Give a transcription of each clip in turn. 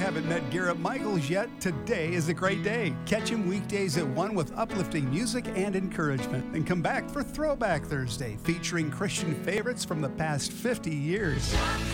haven't met Garrett Michaels yet, today is a great day. Catch him weekdays at 1 with uplifting music and encouragement. Then come back for Throwback Thursday, featuring Christian favorites from the past 50 years.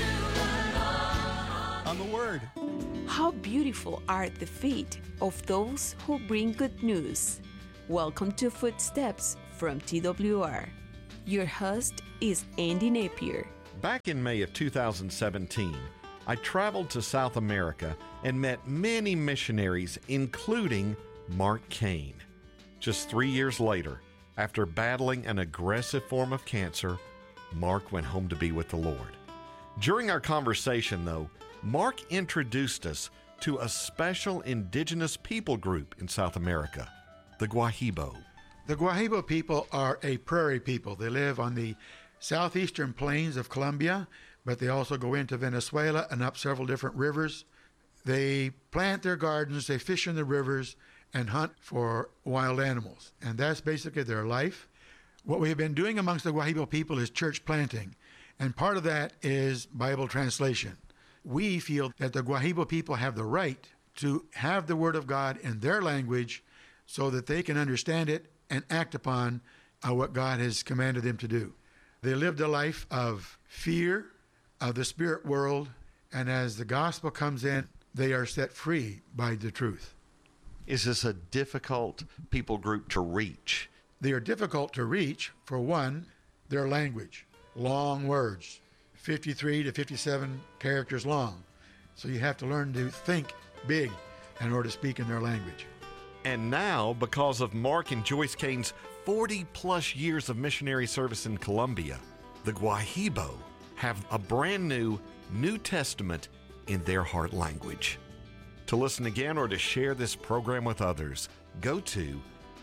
On the Word. How beautiful are the feet of those who bring good news. Welcome to Footsteps from TWR. Your host is Andy Napier. Back in May of 2017, I traveled to South America and met many missionaries, including Mark Cain. Just 3 years later, after battling an aggressive form of cancer, Mark went home to be with the Lord. During our conversation, though, Mark introduced us to a special indigenous people group in South America, the Guahibo. The Guahibo people are a prairie people. They live on the southeastern plains of Colombia, but they also go into Venezuela and up several different rivers. They plant their gardens, they fish in the rivers, and hunt for wild animals. And that's basically their life. What we have been doing amongst the Guahibo people is church planting, and part of that is Bible translation. We feel that the Guahibo people have the right to have the Word of God in their language so that they can understand it and act upon what God has commanded them to do. They lived a life of fear of the spirit world, and as the gospel comes in, they are set free by the truth. Is this a difficult people group to reach? They are difficult to reach. For one, their language, long words, 53 to 57 characters long. So you have to learn to think big in order to speak in their language. And now, because of Mark and Joyce Cain's 40-plus years of missionary service in Colombia, the Guahibo have a brand new New Testament in their heart language. To listen again or to share this program with others, go to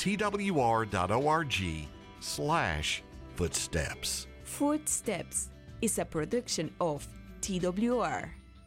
twr.org/footsteps. Footsteps is a production of TWR.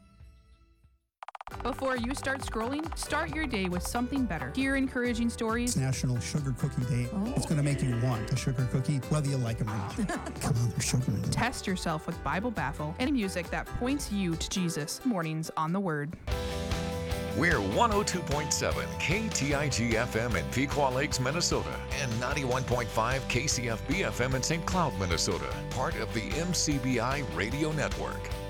Before you start scrolling, start your day with something better. Hear encouraging stories. It's National Sugar Cookie Day. Oh. It's going to make you want a sugar cookie, whether you like them or not. Come on, there's sugar in them. Test yourself with Bible Baffle and music that points you to Jesus. Mornings on the Word. We're 102.7 KTIG FM in Pequot Lakes, Minnesota, and 91.5 KCFB FM in St. Cloud, Minnesota, part of the MCBI Radio Network.